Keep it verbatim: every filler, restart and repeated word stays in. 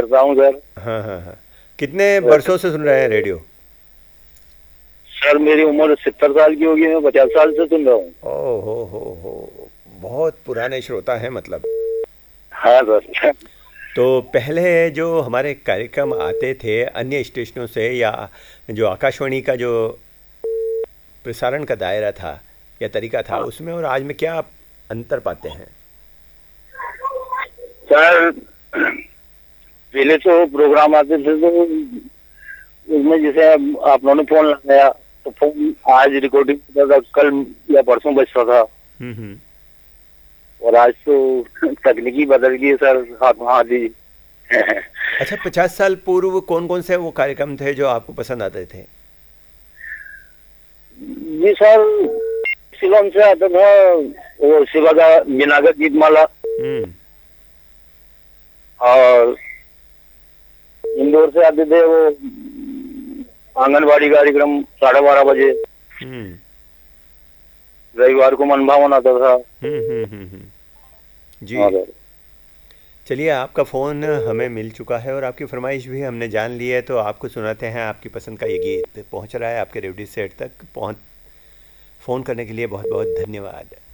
करता हूँ सर। हाँ हाँ हाँ। कितने वर्षों से सुन रहे हैं रेडियो? सर मेरी उम्र सत्तर साल की होगी, मैं पचास साल से सुन रहा हूँ। ओ हो हो हो बहुत पुराने श्रोता हैं मतलब। हाँ सर। तो पहले जो हमारे कार्यक्रम आते थे अन्य स्टेशनों से, या जो आकाशवाणी का जो प्रसारण का दायरा था या तरीका था, हाँ उसमें और आज में क्या आप अंतर पाते हैं? सर, पहले तो प्रोग्राम आते थे तो उसमें जैसे अब आप लोगों ने फोन लगाया तो फोन आज रिकॉर्डिंग होता था, कल या परसों बजता था। हम्म हम्म। और आज तो तकनीकी बदल गई है सर, हाथ हाथ ही। अच्छा, पचास साल पूर्व कौन कौन से वो कार्यक्रम थे जो आपको पसंद आते थे? जी सर, शिवम से आता था वो शिवा का बिनागत गीतमाला। हम्म और इंदौर से आते थे वो आंगनबाड़ी कार्यक्रम साढ़े बारह बजे। हम्म रविवार को मनभावन आता था। हम्म हम्म हम्म हम्म। जी। हाँ सर। चलिए, आपका फ़ोन हमें मिल चुका है और आपकी फरमाइश भी हमने जान ली है, तो आपको सुनाते हैं। आपकी पसंद का ये गीत पहुंच रहा है आपके रेडियो सेट तक। पहुंच फ़ोन करने के लिए बहुत बहुत धन्यवाद।